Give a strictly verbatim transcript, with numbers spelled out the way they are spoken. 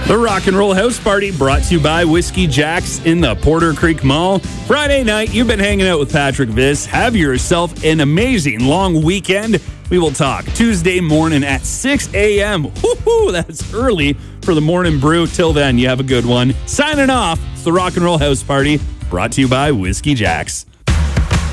The Rock and Roll House Party brought to you by Whiskey Jack's in the Porter Creek Mall. Friday night, you've been hanging out with Patrick Viss. Have yourself an amazing long weekend. We will talk Tuesday morning at six a.m. Woohoo, that's early for the morning brew. Till then, you have a good one. Signing off, it's the Rock and Roll House Party brought to you by Whiskey Jack's.